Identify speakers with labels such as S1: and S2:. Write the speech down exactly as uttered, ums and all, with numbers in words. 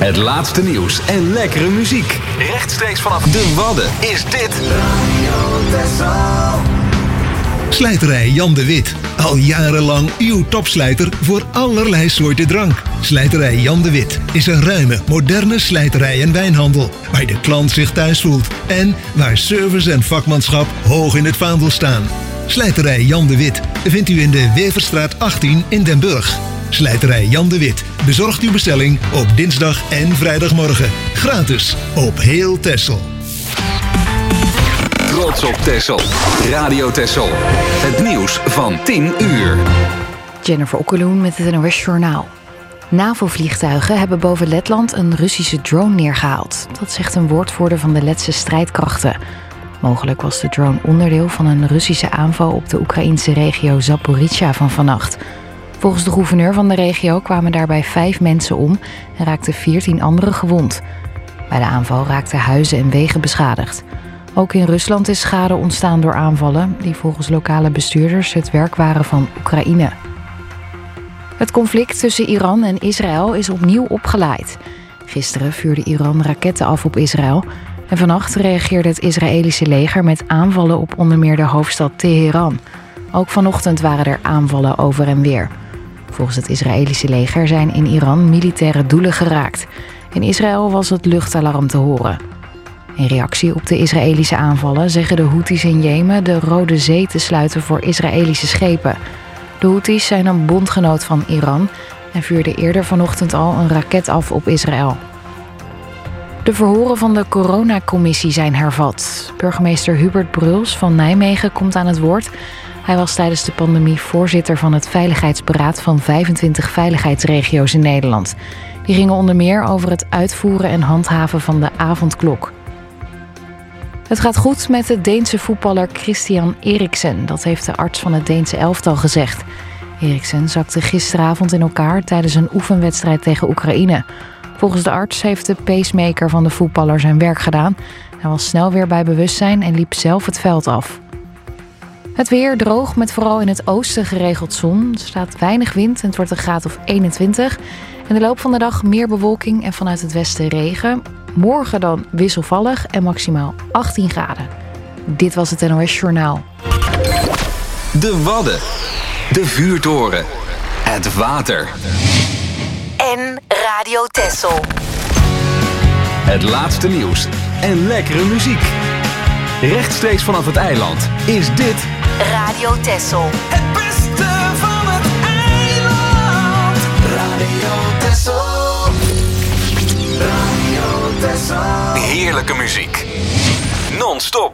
S1: Het laatste nieuws en lekkere muziek. Rechtstreeks vanaf de Wadden is dit Radio Texel.
S2: Slijterij Jan de Wit. Al jarenlang uw topslijter voor allerlei soorten drank. Slijterij Jan de Wit is een ruime, moderne slijterij en wijnhandel. Waar de klant zich thuis voelt. En waar service en vakmanschap hoog in het vaandel staan. Slijterij Jan de Wit vindt u in de Weverstraat achttien in Den Burg. Slijterij Jan de Wit bezorgt uw bestelling op dinsdag en vrijdagmorgen. Gratis op heel Texel.
S1: Trots op Texel. Radio Texel. Het nieuws van tien uur.
S3: Jennifer Okkeloen met het N O S Journaal. NAVO-vliegtuigen hebben boven Letland een Russische drone neergehaald. Dat zegt een woordvoerder van de Letse strijdkrachten. Mogelijk was de drone onderdeel van een Russische aanval op de Oekraïnse regio Zaporizhzhia van vannacht. Volgens de gouverneur van de regio kwamen daarbij vijf mensen om en raakten veertien anderen gewond. Bij de aanval raakten huizen en wegen beschadigd. Ook in Rusland is schade ontstaan door aanvallen die volgens lokale bestuurders het werk waren van Oekraïne. Het conflict tussen Iran en Israël is opnieuw opgeleid. Gisteren vuurde Iran raketten af op Israël en vannacht reageerde het Israëlische leger met aanvallen op onder meer de hoofdstad Teheran. Ook vanochtend waren er aanvallen over en weer. Volgens het Israëlische leger zijn in Iran militaire doelen geraakt. In Israël was het luchtalarm te horen. In reactie op de Israëlische aanvallen zeggen de Houthis in Jemen de Rode Zee te sluiten voor Israëlische schepen. De Houthis zijn een bondgenoot van Iran en vuurden eerder vanochtend al een raket af op Israël. De verhoren van de coronacommissie zijn hervat. Burgemeester Hubert Bruls van Nijmegen komt aan het woord. Hij was tijdens de pandemie voorzitter van het Veiligheidsberaad van vijfentwintig veiligheidsregio's in Nederland. Die gingen onder meer over het uitvoeren en handhaven van de avondklok. Het gaat goed met de Deense voetballer Christian Eriksen. Dat heeft de arts van het Deense elftal gezegd. Eriksen zakte gisteravond in elkaar tijdens een oefenwedstrijd tegen Oekraïne. Volgens de arts heeft de pacemaker van de voetballer zijn werk gedaan. Hij was snel weer bij bewustzijn en liep zelf het veld af. Het weer droog met vooral in het oosten geregeld zon. Er staat weinig wind en het wordt een graad of eenentwintig. In de loop van de dag meer bewolking en vanuit het westen regen. Morgen dan wisselvallig en maximaal achttien graden. Dit was het N O S Journaal.
S1: De Wadden. De vuurtoren. Het water.
S4: En Radio Texel.
S1: Het laatste nieuws en lekkere muziek. Rechtstreeks vanaf het eiland is dit
S4: Radio Texel.
S5: Het beste van het eiland. Radio Texel. Radio Texel.
S1: heerlijke muziek. Non-stop.